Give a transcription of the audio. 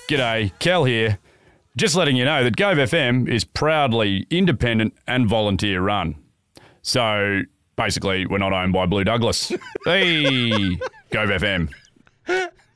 G'day, Kel here. Just letting you know that Gove FM is proudly independent and volunteer run. So basically, we're not owned by Blue Douglas. Hey, Gove FM.